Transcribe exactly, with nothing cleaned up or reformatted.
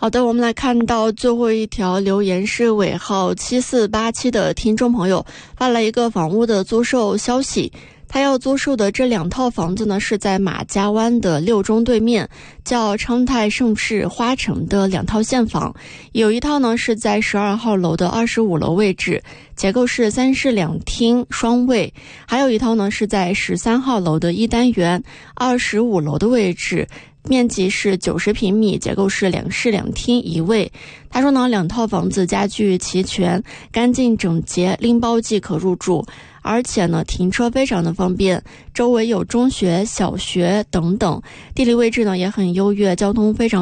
好的，我们来看到最后一条留言是尾号七四八七的听众朋友发了一个房屋的租售消息。他要租售的这两套房子呢，是在马家湾的六中对面，叫昌泰盛世花城的两套现房。有一套呢是在十二号楼的二十五楼位置，结构是三室两厅双卫；还有一套呢是在十三号楼的一单元二十五楼的位置，面积是九十平米，结构是两室两厅一卫。他说呢，两套房子家具齐全，干净整洁，拎包即可入住，而且呢停车非常的方便，周围有中学、小学等等，地理位置呢也很优越，交通非常